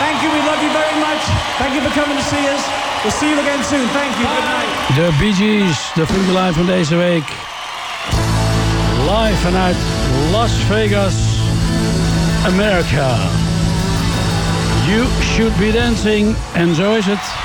Thank you, we love you very much. Thank you for coming to see us. We'll see you again soon. Thank you, good night. De Bee Gees, de Funky Live van deze week. Live vanuit Las Vegas, Amerika. You should be dancing. En zo is het.